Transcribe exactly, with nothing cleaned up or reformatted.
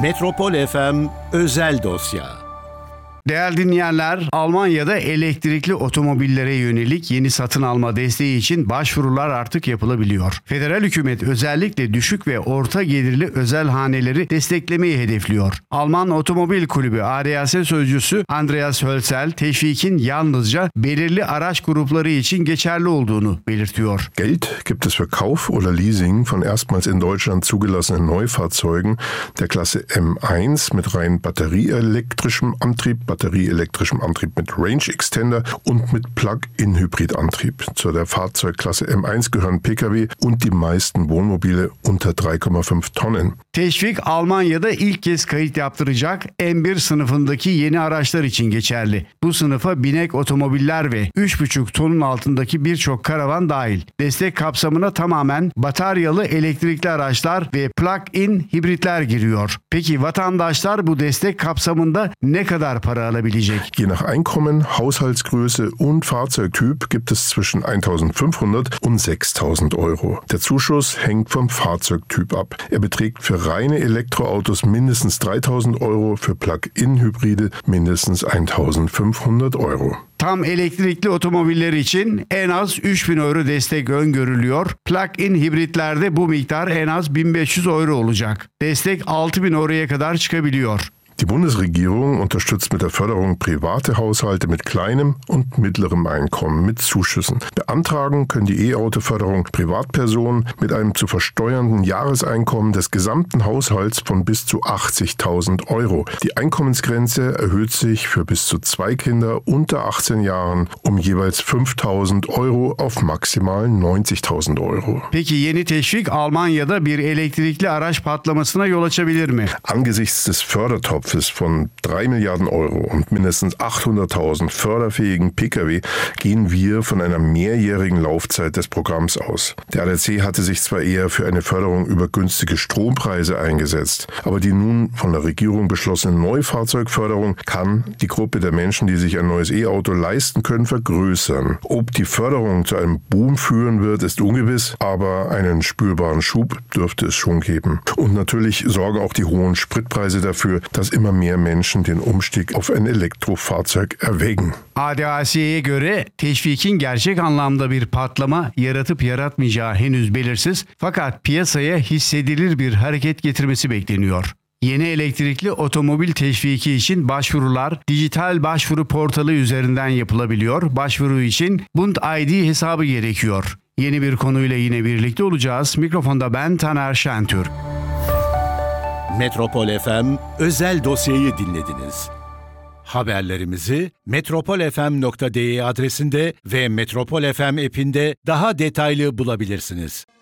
Metropol F M Özel Dosya. Değerli dinleyenler, Almanya'da elektrikli otomobillere yönelik yeni satın alma desteği için başvurular artık yapılabiliyor. Federal hükümet özellikle düşük ve orta gelirli özel haneleri desteklemeyi hedefliyor. Alman Otomobil Kulübü A D A C sözcüsü Andreas Hölzel, teşvikin yalnızca belirli araç grupları için geçerli olduğunu belirtiyor. Geld gibt es für Kauf oder Leasing von erstmals in Deutschland zugelassenen Neufahrzeugen der Klasse M eins mit rein batterieelektrischem Antrieb, batterieelektrischem Antrieb mit Range Extender und mit Plug-in-Hybrid-Antrieb. Zu der Fahrzeugklasse M eins gehören Pkw und die meisten Wohnmobile unter drei Komma fünf Tonnen. Teşvik Almanya'da ilk kez kayıt yaptıracak M bir sınıfındaki yeni araçlar için geçerli. Bu sınıfa binek otomobiller ve üç buçuk tonun altındaki birçok karavan dahil. Destek kapsamına tamamen bataryalı elektrikli araçlar ve plug-in hibritler giriyor. Peki vatandaşlar bu destek kapsamında ne kadar para alabilecek? Je nach Einkommen, Haushaltsgröße und Fahrzeugtyp gibt es zwischen eintausendfünfhundert und sechstausend Euro. Der Zuschuss hängt vom Fahrzeugtyp ab. Er beträgt für reine Elektroautos mindestens dreitausend Euro, für Plug-in-Hybride mindestens eintausendfünfhundert Euro. Tam elektrikli otomobiller için en az üç bin euro destek öngörülüyor. Plug-in hibritlerde bu miktar en az bin beş yüz euro olacak. Destek altı bin euroya kadar çıkabiliyor. Die Bundesregierung unterstützt mit der Förderung private Haushalte mit kleinem und mittlerem Einkommen mit Zuschüssen. Beantragen können die E-Auto-Förderung Privatpersonen mit einem zu versteuernden Jahreseinkommen des gesamten Haushalts von bis zu achtzigtausend Euro. Die Einkommensgrenze erhöht sich für bis zu zwei Kinder unter achtzehn Jahren um jeweils fünftausend Euro auf maximal neunzigtausend Euro. Peki yeni teşvik Almanya'da bir elektrikli araç patlamasına yol açabilir mi? Angesichts des Fördertopfs von drei Milliarden Euro und mindestens achthunderttausend förderfähigen Pkw gehen wir von einer mehrjährigen Laufzeit des Programms aus. Der A D A C hatte sich zwar eher für eine Förderung über günstige Strompreise eingesetzt, aber die nun von der Regierung beschlossene Neufahrzeugförderung kann die Gruppe der Menschen, die sich ein neues E-Auto leisten können, vergrößern. Ob die Förderung zu einem Boom führen wird, ist ungewiss, aber einen spürbaren Schub dürfte es schon geben. Und natürlich sorgen auch die hohen Spritpreise dafür, dass immer mehr Menschen den Umstieg auf ein Elektrofahrzeug erwägen. A D A C'ye göre teşvikin gerçek anlamda bir patlama yaratıp yaratmayacağı henüz belirsiz, fakat piyasaya hissedilir bir hareket getirmesi bekleniyor. Yeni elektrikli otomobil teşviki için başvurular dijital başvuru portalı üzerinden yapılabiliyor. Başvuru için Bund I D hesabı gerekiyor. Yeni bir konuyla yine birlikte olacağız. Mikrofonda ben Taner Şentürk. Metropol F M Özel Dosya'yı dinlediniz. Haberlerimizi metropol f m nokta d e adresinde ve Metropol F M app'inde daha detaylı bulabilirsiniz.